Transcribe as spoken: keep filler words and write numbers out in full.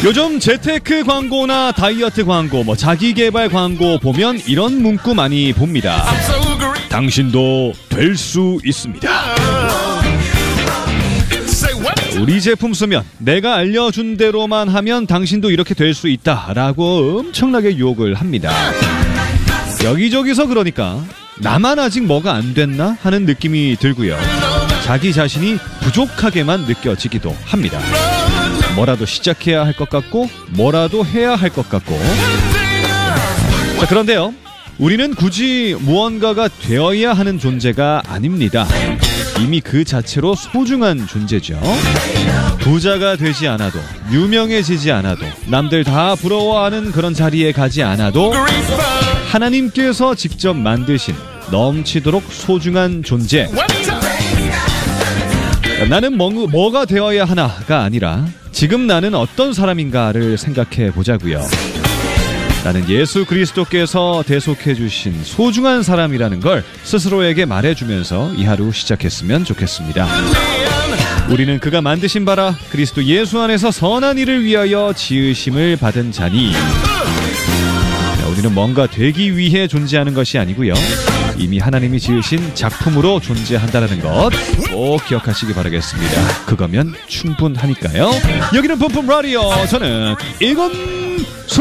요즘 재테크 광고나 다이어트 광고, 뭐 자기개발 광고 보면 이런 문구 많이 봅니다. 당신도 될 수 있습니다. 우리 제품 쓰면 내가 알려준 대로만 하면 당신도 이렇게 될 수 있다라고 엄청나게 유혹을 합니다. 여기저기서 그러니까 나만 아직 뭐가 안 됐나 하는 느낌이 들고요. 자기 자신이 부족하게만 느껴지기도 합니다. 뭐라도 시작해야 할 것 같고 뭐라도 해야 할 것 같고. 자, 그런데요, 우리는 굳이 무언가가 되어야 하는 존재가 아닙니다. 이미 그 자체로 소중한 존재죠. 부자가 되지 않아도, 유명해지지 않아도, 남들 다 부러워하는 그런 자리에 가지 않아도 하나님께서 직접 만드신 넘치도록 소중한 존재. 나는 뭐, 뭐가 되어야 하나가 아니라 지금 나는 어떤 사람인가를 생각해 보자고요. 나는 예수 그리스도께서 대속해 주신 소중한 사람이라는 걸 스스로에게 말해주면서 이 하루 시작했으면 좋겠습니다. 우리는 그가 만드신 바라 그리스도 예수 안에서 선한 일을 위하여 지으심을 받은 자니, 우리는 뭔가 되기 위해 존재하는 것이 아니고요, 이미 하나님이 지으신 작품으로 존재한다는 것 꼭 기억하시기 바라겠습니다. 그거면 충분하니까요. 여기는 뿜뿜 라디오, 저는 일곱